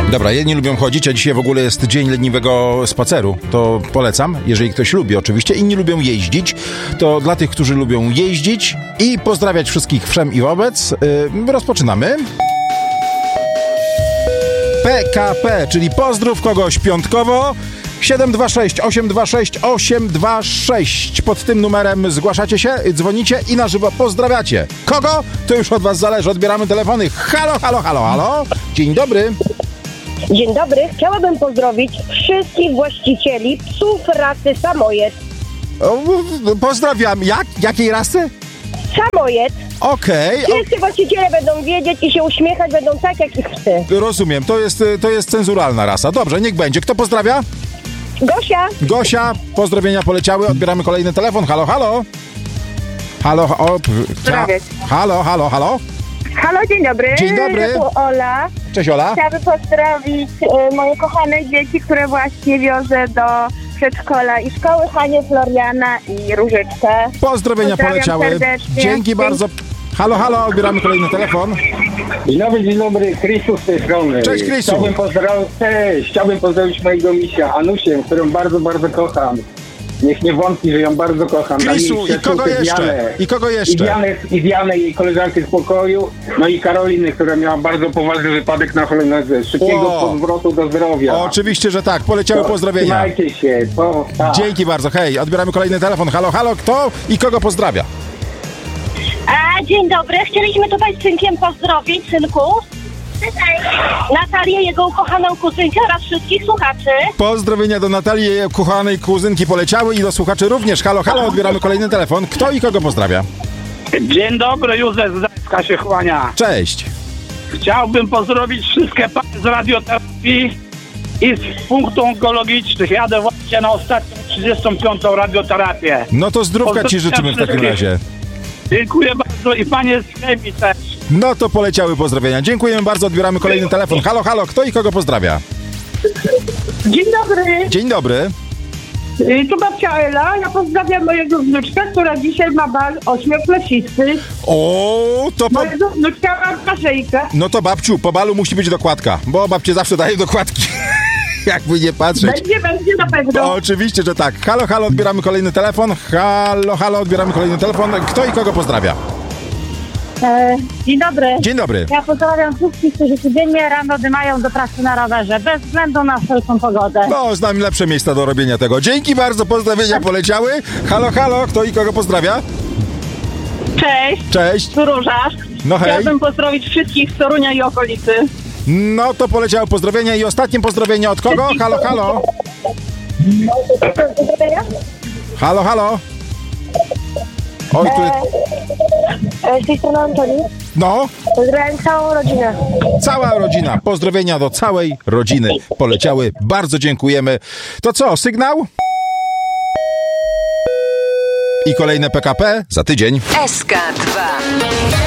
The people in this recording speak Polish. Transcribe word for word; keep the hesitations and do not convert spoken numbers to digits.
Dobra, jedni lubią chodzić, a dzisiaj w ogóle jest dzień leniwego spaceru. To polecam, jeżeli ktoś lubi oczywiście. Inni lubią jeździć. To dla tych, którzy lubią jeździć i pozdrawiać wszystkich wszem i wobec. Yy, rozpoczynamy. P K P, czyli pozdrów kogoś piątkowo. siedem dwa sześć osiem dwa sześć osiem dwa sześć. Pod tym numerem zgłaszacie się, dzwonicie i na żywo pozdrawiacie. Kogo? To już od was zależy. Odbieramy telefony. Halo, halo, halo, halo. Dzień dobry. Dzień dobry. Chciałabym pozdrowić wszystkich właścicieli psów rasy Samoyed. O, pozdrawiam. Jak? Jakiej rasy? Samoyed. Okej. Okay. Wszyscy właściciele będą wiedzieć i się uśmiechać, będą tak jak ich psy. Rozumiem. To jest, to jest cenzuralna rasa. Dobrze, niech będzie. Kto pozdrawia? Gosia. Gosia. Pozdrowienia poleciały. Odbieramy kolejny telefon. Halo, halo. Halo, o, ha, halo, halo, halo. Halo, dzień dobry. Dzień dobry. Tu Ola. Cześć, Ola. Chciałabym pozdrowić y, moje kochane dzieci, które właśnie wiozę do przedszkola i szkoły, Hanie, Floriana i Różyczkę. Pozdrowienia Pozdrawiam poleciały. serdecznie. Dzięki bardzo. Halo, halo, odbieramy kolejny telefon. Dzień dobry, dzień dobry, Krysiu z tej strony. Cześć, Krysiu. Chciałbym pozdrowić, cześć, chciałbym pozdrowić mojego misia, Anusię, którą bardzo, bardzo kocham. Niech nie wątpi, że ją bardzo kocham. Krysiu, i kogo jeszcze? Dianę, I kogo I jeszcze? Dianę, I Dianę, jej koleżankę z pokoju, no i Karoliny, która miała bardzo poważny wypadek na hulajnodze. Szybkiego O. powrotu do zdrowia. O, oczywiście, że tak. Poleciały To pozdrowienia. Trzymajcie się. To, tak. Dzięki bardzo. Hej, odbieramy kolejny telefon. Halo, halo, kto i kogo pozdrawia? A, dzień dobry. Chcieliśmy tutaj z synkiem pozdrowić, synku. Natalię, jego ukochaną kuzynkę oraz wszystkich słuchaczy. Pozdrowienia do Natalii, jej kochanej kuzynki poleciały i do słuchaczy również. Halo, halo, odbieramy kolejny telefon. Kto i kogo pozdrawia? Dzień dobry, Józef z Gdańska się kłania. Cześć. Chciałbym pozdrowić wszystkie panie z radioterapii i z punktów onkologicznych. Jadę właśnie na ostatnią trzydziestą piątą radioterapię. No to zdrówka ci Pozdrawiam życzymy w takim wszystkich. razie. Dziękuję bardzo i panie z chemii też. No to poleciały pozdrowienia. Dziękujemy bardzo, odbieramy kolejny telefon. Halo, halo, kto i kogo pozdrawia? Dzień dobry. Dzień dobry. Y, Tu babcia Ela. Ja pozdrawiam mojego wnuczka, która dzisiaj ma bal ośmioklasisty. O, to po... Mojego wnuczka ma Karzejkę. No to babciu, po balu musi być dokładka, bo babcie zawsze daje dokładki. Jakby nie patrzeć. Będzie, będzie na pewno. O, oczywiście, że tak. Halo, halo, odbieramy kolejny telefon. Halo, halo, odbieramy kolejny telefon. Kto i kogo pozdrawia? E, dzień dobry. Dzień dobry. Ja pozdrawiam wszystkich, którzy codziennie rano dymają do pracy na rowerze, bez względu na wszelką pogodę. No, znam lepsze miejsca do robienia tego. Dzięki bardzo, pozdrowienia poleciały. Halo, halo, kto i kogo pozdrawia? Cześć, Cześć. tu Róża. No hej. Chciałabym pozdrowić wszystkich z Torunia i okolicy. No to poleciały pozdrowienia i ostatnie pozdrowienie od kogo? Halo, halo. Halo, halo. Oj, tu... Z tej strony Antoni. No, Pozdrawiam całą rodzinę. cała rodzina. Pozdrowienia do całej rodziny poleciały. Bardzo dziękujemy. To co, sygnał? I kolejne P K P za tydzień. S K dwa.